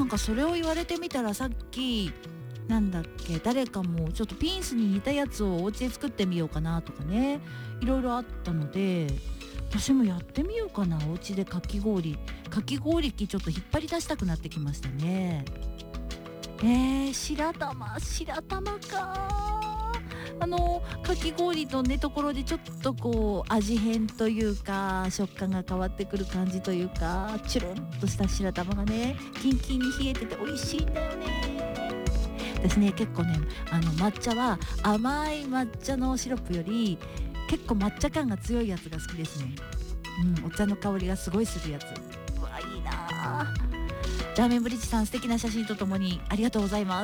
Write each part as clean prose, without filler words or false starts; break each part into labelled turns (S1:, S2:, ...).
S1: かそれを言われてみたら、さっきなんだっけ、誰かもちょっとピンスに似たやつをお家で作ってみようかなとかね、いろいろあったので、私もやってみようかな。お家でかき氷機ちょっと引っ張り出したくなってきましたね。白玉か。かき氷のねところでちょっとこう味変というか、食感が変わってくる感じというか、チュルンとした白玉がねキンキンに冷えてて美味しいんだよね。私ね結構ね抹茶は甘い抹茶のシロップより結構抹茶感が強いやつが好きですね。お茶の香りがすごいするやつ。うわいいな。ラーメンブリッジさん、素敵な写真とともにありがとうございます。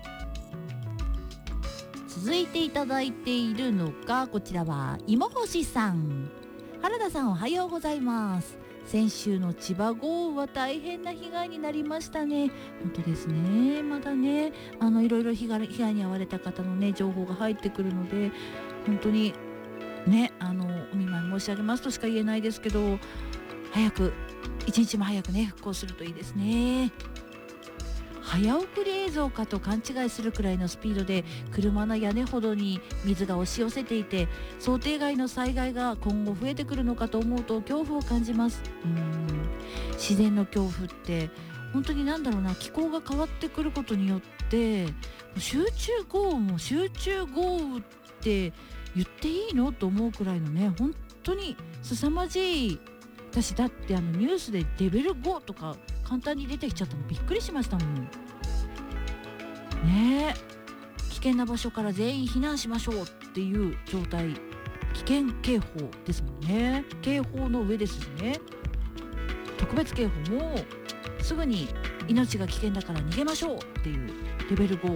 S1: 続いていただいているのがこちらは芋星さん。原田さん、おはようございます。先週の千葉豪雨は大変な被害になりましたね。本当ですね。まだねいろいろ被害に遭われた方のね情報が入ってくるので、本当にねお見舞い申し上げますとしか言えないですけど、一日も早くね復興するといいですね。早送り映像かと勘違いするくらいのスピードで車の屋根ほどに水が押し寄せていて、想定外の災害が今後増えてくるのかと思うと恐怖を感じます。自然の恐怖って本当に気候が変わってくることによって集中豪雨って言っていいのと思うくらいのね、本当に凄まじい。私だってニュースでレベル5とか簡単に出てきちゃったのびっくりしましたもんね。危険な場所から全員避難しましょうっていう状態、危険警報ですもんね。警報の上ですよね。特別警報もすぐに命が危険だから逃げましょうっていうレベル5。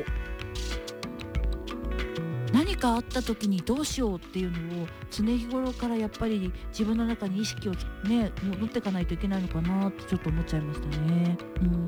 S1: 何かあった時にどうしようっていうのを常日頃からやっぱり自分の中に意識をね持っていかないといけないのかなってちょっと思っちゃいましたね。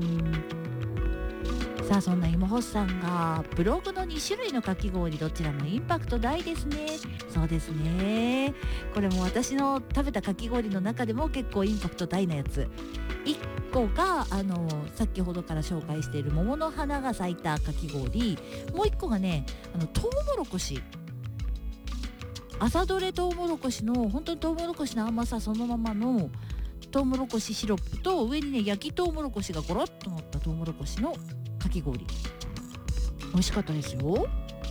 S1: さあ、そんな芋星さんがブログの2種類のかき氷、どちらもインパクト大ですね。そうですね。これも私の食べたかき氷の中でも結構インパクト大なやつ。1個が先ほどから紹介している桃の花が咲いたかき氷、もう1個がねトウモロコシ、朝どれトウモロコシの本当にトウモロコシの甘さそのままのトウモロコシシロップと、上にね焼きトウモロコシがゴロッと乗ったトウモロコシのかき氷、美味しかったですよ。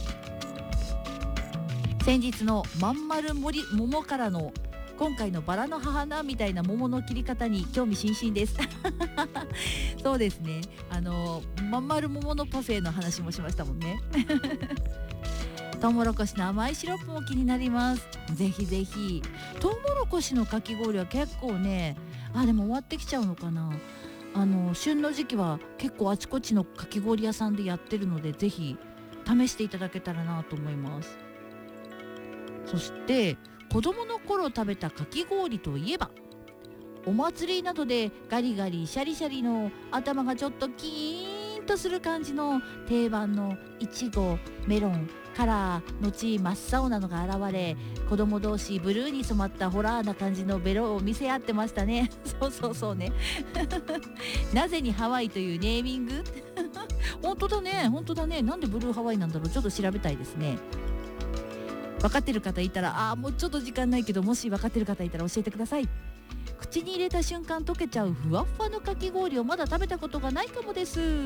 S1: 先日のまん丸桃からの今回のバラの花みたいな桃の切り方に興味津々ですそうですね、まん丸桃のパフェの話もしましたもんねトウモロコシの甘いシロップも気になります。ぜひぜひ。トウモロコシのかき氷は結構ね、でも終わってきちゃうのかな。旬の時期は結構あちこちのかき氷屋さんでやってるので、ぜひ試していただけたらなと思います。そして子供の頃食べたかき氷といえば、お祭りなどでガリガリシャリシャリの頭がちょっとキーンとする感じの定番のいちご、メロン、カラーのち真っ青なのが現れ、子供同士ブルーに染まったホラーな感じのベロを見せ合ってましたねそうねなぜにハワイというネーミング本当だね。なんでブルーハワイなんだろう。ちょっと調べたいですね。分かってる方いたら、もうちょっと時間ないけど、もし分かってる方いたら教えてください。口に入れた瞬間溶けちゃうふわふわのかき氷をまだ食べたことがないかもです。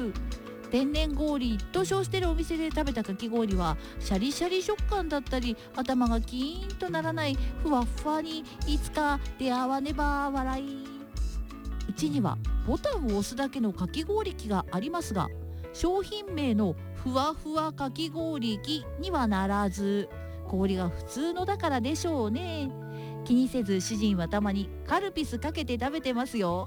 S1: 天然氷と称しているお店で食べたかき氷はシャリシャリ食感だったり、頭がキーンとならないふわふわにいつか出会わねば笑い。うちにはボタンを押すだけのかき氷機がありますが、商品名のふわふわかき氷機にはならず、氷が普通のだからでしょうね。気にせず主人はたまにカルピスかけて食べてますよ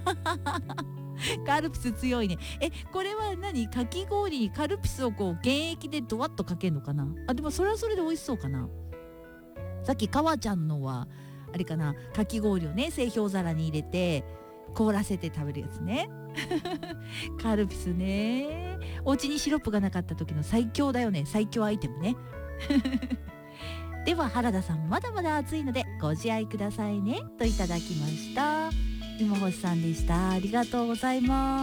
S1: カルピス強いね。これは何？かき氷にカルピスをこう原液でドワッとかけるのかな。でもそれはそれで美味しそうかな。さっきかわちゃんのはあれかな、かき氷をね製氷皿に入れて凍らせて食べるやつねカルピスね、お家にシロップがなかった時の最強だよね。最強アイテムねでは原田さん、まだまだ暑いのでご自愛くださいねといただきました。芋星さんでした。ありがとうございます。